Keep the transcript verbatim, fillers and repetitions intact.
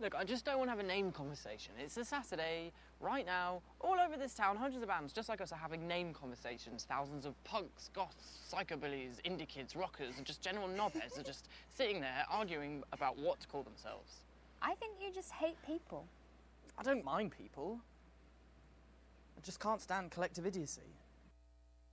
Look, I just don't want to have a name conversation. It's a Saturday, right now, all over this town, hundreds of bands just like us are having name conversations. Thousands of punks, goths, psychobillies, indie kids, rockers, and just general knobheads are just sitting there arguing about what to call themselves. I think you just hate people. I don't mind people. I just can't stand collective idiocy.